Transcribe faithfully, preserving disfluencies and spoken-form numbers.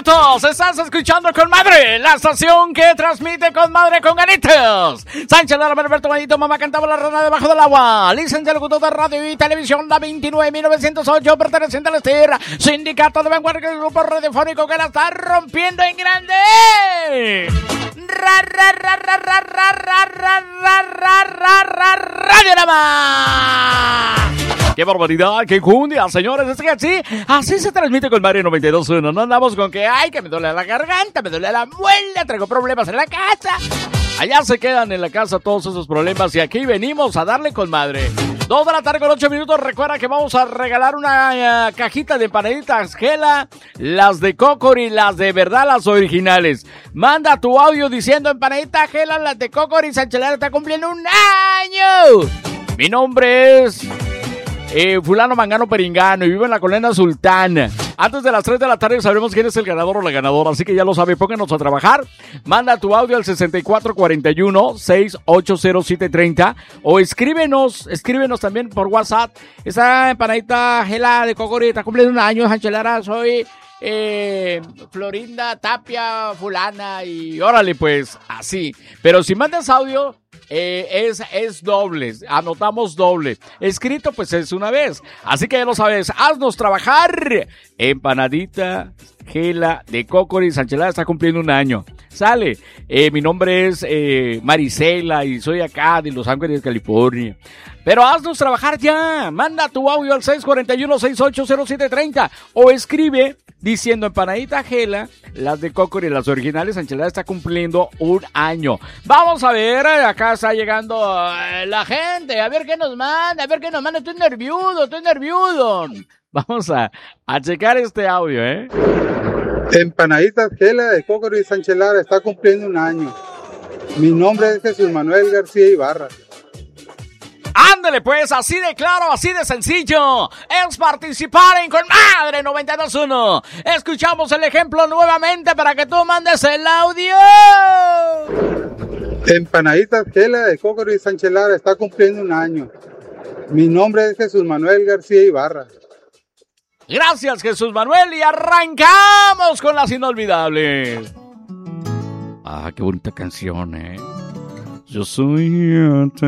minutos. Estás escuchando Con Madre, la estación que transmite Con Madre con ganitos. Sánchez Lara, Alberto Manito, mamá cantaba la rana debajo del agua. Licencia locutor de radio y televisión, la veintinueve mil novecientos ocho, perteneciente al Estir. Sindicato de vanguardia, el grupo radiofónico que la está rompiendo en grande. Ra, ra, ra, ra, ra, ra, ra, ra, ra, ra, ra, ra, Radiorama. ¡Qué barbaridad! ¡Qué cundia, señores! Es que así, así se transmite Con Madre noventa y dos punto uno. No andamos con que, ay, que me duele la garganta, me duele la muela, traigo problemas en la casa. Allá se quedan en la casa todos esos problemas y aquí venimos a darle Con Madre. Dos de la tarde con ocho minutos. Recuerda que vamos a regalar una uh, cajita de empanaditas Gela, las de Cocori, las de verdad, las originales. Manda tu audio diciendo empanadita Gela, las de Cocori, Sánchez Lara está cumpliendo un año. Mi nombre es eh, fulano mangano perengano y vivo en la colonia Sultana. Antes de las tres de la tarde sabremos quién es el ganador o la ganadora, así que ya lo sabe, pónganos a trabajar. Manda tu audio al sesenta y cuatro cuarenta y uno, sesenta y ocho cero siete treinta o escríbenos, escríbenos también por WhatsApp. Esa empanadita Gela de Cocori está cumpliendo un año, Sánchez Lara, soy eh, Florinda Tapia fulana y órale pues, así. Pero si mandas audio, Eh, es, es doble, anotamos doble. Escrito pues es una vez. Así que ya lo sabes, haznos trabajar. Empanadita Gela de Cocori, Sánchez Lara está cumpliendo un año. Sale, eh, mi nombre es eh, Marisela y soy acá de Los Ángeles, California. Pero haznos trabajar ya. Manda tu audio al seis cuatro uno, sesenta y ocho cero siete treinta o escribe diciendo empanadita Gela, las de Cocori, las originales. Sánchez Lara está cumpliendo un año. Vamos a ver, acá está llegando eh, la gente. A ver qué nos manda, a ver qué nos manda. Estoy nervioso, estoy nervioso. Vamos a, a checar este audio, ¿eh? Empanaditas Gela de Cocori, Sánchez Lara está cumpliendo un año. Mi nombre es Jesús Manuel García Ibarra. Ándale pues, así de claro, así de sencillo. Es participar en Con Madre noventa y dos punto uno. Escuchamos el ejemplo nuevamente para que tú mandes el audio. Empanaditas Gela de Cocori, Sánchez Lara está cumpliendo un año. Mi nombre es Jesús Manuel García Ibarra. Gracias, Jesús Manuel, y arrancamos con las inolvidables. Ah, qué bonita canción, ¿eh? Yo soy...